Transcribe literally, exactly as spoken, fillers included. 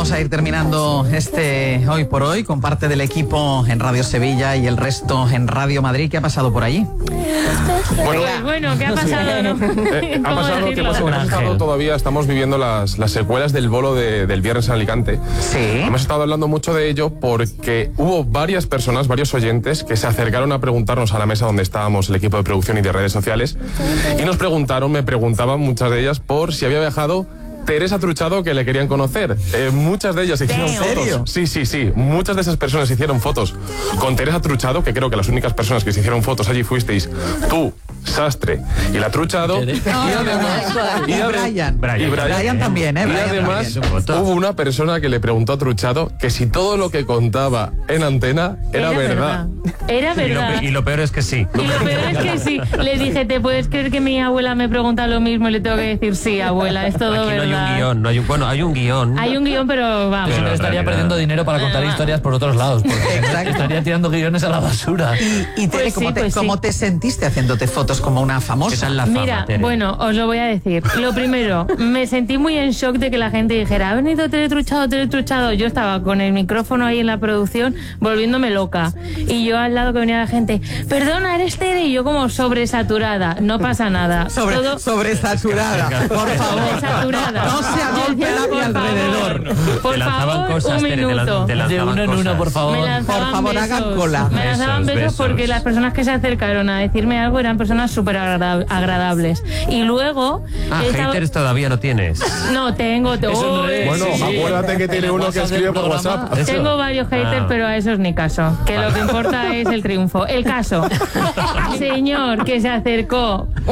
vamos a ir terminando este Hoy por Hoy con parte del equipo en Radio Sevilla y el resto en Radio Madrid. ¿Qué ha pasado por allí? Bueno, Pues bueno, ¿qué ha pasado? ¿No? eh, ha ¿Cómo pasado que decirlo? hemos, hemos estado todavía, estamos viviendo las, las secuelas del bolo de- del viernes en Alicante. Sí. Hemos estado hablando mucho de ello porque hubo varias personas, varios oyentes, que se acercaron a preguntarnos a la mesa donde estábamos el equipo de producción y de redes sociales y nos preguntaron, me preguntaban muchas de ellas por si había viajado Teresa Truchado, que le querían conocer. Eh, muchas de ellas hicieron ¿En fotos. serio? Sí, sí, sí. Muchas de esas personas hicieron fotos con Teresa Truchado, que creo que las únicas personas que se hicieron fotos allí fuisteis tú, Sastre y la Truchado. Y además, y Brian. y Y Brian también, ¿eh? Y Brian además también. hubo una persona que le preguntó a Truchado que si todo lo que contaba en antena era, verdad. Era Y lo, verdad. pe- y lo peor es que sí. Y lo peor es que sí. Le dije, ¿te puedes creer que mi abuela me pregunta lo mismo? Y le tengo que decir, sí, abuela, es todo Aquí no hay verdad. un guión, no hay un, bueno, hay un guión. Hay un guión, pero vamos. Pero Pero estaría realidad- perdiendo dinero para contar Ah. historias por otros lados, porque Exacto. estaría tirando guiones a la basura. Y, y Tere, Pues ¿cómo, sí, te, pues sí. cómo te sentiste haciéndote fotos como una ¿Qué famosa? tal la fama, Mira, Tere? bueno, os lo voy a decir. Lo primero, me sentí muy en shock de que la gente dijera, ha venido Teletruchado, Teletruchado. Yo estaba con el micrófono ahí en la producción volviéndome loca. Y yo al lado que venía la gente, perdona, eres Tere. Y yo como sobresaturada. No pasa nada. Sobre, Todo sobresaturada, por favor. sobresaturada. No se agolpe a mi Por alrededor. favor, Por Te lanzaban favor, cosas, un Tere, te lan- minuto. te De lanzaban uno en uno, cosas. por favor. Me lanzaban Por favor, besos. hagan cola. Me lanzaban Besos, besos, porque besos. las personas que se acercaron a decirme algo eran personas súper agra- agradables. Y luego... Ah, estaba- haters todavía no tienes. No, tengo... te- Es un Uy, re- Bueno, Sí, sí. acuérdate que tiene En el uno que WhatsApp del escribe por programa, WhatsApp. eso. Tengo varios haters, Ah. pero a esos ni caso. Que lo que importa es el triunfo. El caso. Señor que se acercó